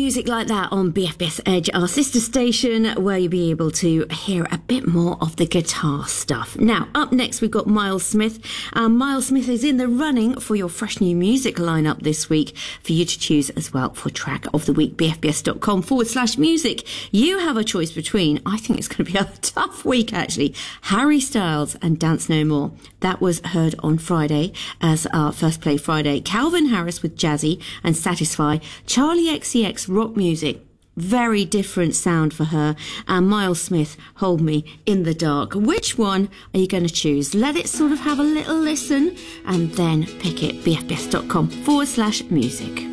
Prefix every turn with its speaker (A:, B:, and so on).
A: music like that on BFBS Edge, our sister station, where you'll be able to hear a bit more of the guitar stuff. Now, up next, we've got Miles Smith. Miles Smith is in the running for your fresh new music lineup this week for you to choose as well for track of the week, bfbs.com/music. You have a choice between, I think it's going to be a tough week actually, Harry Styles and Dance No More. That was heard on Friday as our First Play Friday. Calvin Harris with Jazzy and Satisfy. Charlie XCX, rock music. Very different sound for her. And Miles Smith, Hold Me in the Dark. Which one are you going to choose? Let it sort of have a little listen and then pick it. bfbs.com/music.